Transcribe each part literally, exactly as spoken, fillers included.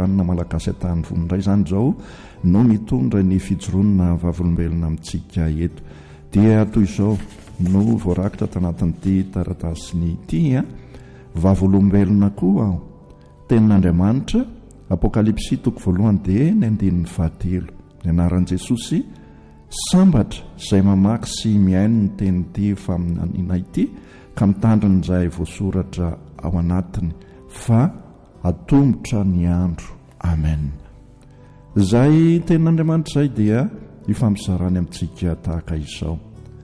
fitondrana malagasy atany vonindray izany zao no mitondra ny fijoroana vavolombelona amintsika eto. Dia toy izao no voarakitra tanatin'ity taratasiny ity a vavolombelona koa ao tenin'Andriamanitra Apokalipsy toko voalohany dia ny andininy fahatelo. Ny anaran'i Jesosy sambatra izay mamaky sy miaino ny tenyity faminaniana ity ka mitandrina izay voasoratra ao anatiny fa atombotra ny andro. Amen. Izay tenin'Andriamanitra izay dia ifampiarany amintsika tahaka izao.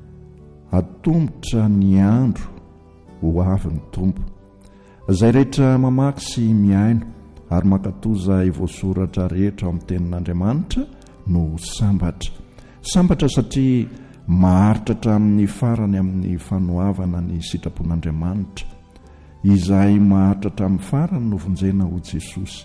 Atombotra ny andro ho avy ny tompo. Izay rehetra mamaky sy miaino ary makatoza voasoratra rehetra amin'ny tenin'Andriamanitra no sambatra. Sambatra satria maharitra amin'ny farany amin'ny fanoavana ny sitrapon'Andriamanitra izay maharitra amin'ny farany no vonjena ho Jesosy.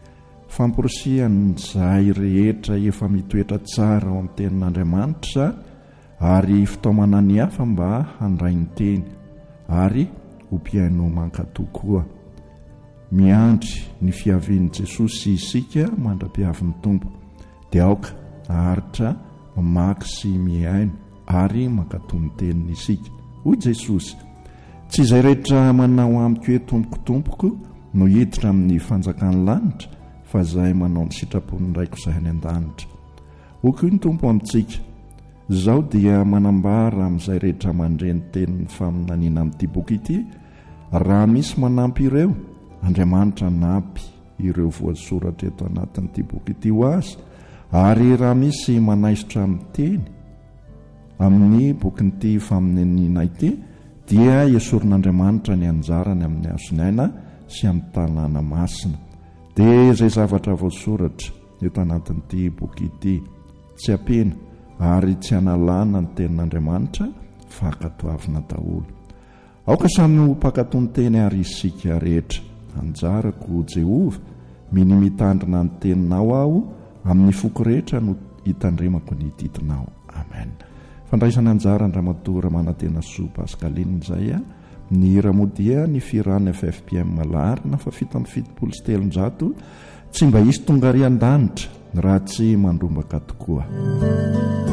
Famporosian'izay rehetra efa mitoetra tsara ao amin'ny tenin'Andriamanitra ary fitaomana ny hafa mba handray ny teny ary ho mpiaino mankato koa. Miandry ny fiavian'i Jesosy isika mandra-piavin'ny Tompo dia aoka aharitra mamaky sy miaino ary mankato ny teniny isika. Hoy Jesosy, tsy izay rehetra manao amiko hoe tompoko-tompoko no hiditra amin'ny fanjakan'ny lanitra fa izay manao ny sitrapony raiko izay any an-danitra. Hoy ny Tompo amintsika, izao dia manambara amin'izay rehetra mandre ny tenin'ny faminaniana amin'ity boky ity, raha misy manampy ireo, Andriamanitra nampy ireo voasoratra eto anatin'ity boky ity ho azy, ary raha misy manaisotra amin'ny teny amin'ny bokin'ity faminaniana ity dia esorin'Andriamanitra ny anjarany amin'ny hasinaina sy amin'ny tanàna masina. Dia izay zavatra voasoratra eto anatin'ity boky ity tsy ampena ary tsy analana ny tenin'Andriamanitra fa akatoavina daholo. Aoka samy ho mpakato ny teny ary isika rehetra. Anjarako Jehova miny mitandrina ny teninao aho amin'ny foko rehetra no hitandremako ny titinao. Amen. Fandraisana anjara Andriamatora manantena soa Pascaline izay a ny hira moa dia ny firany F F P M malarina fa fito amby fitopolo sy telonjato tsy mba hisy tonga ry an-danitra raha tsy mandrombaka tokoa.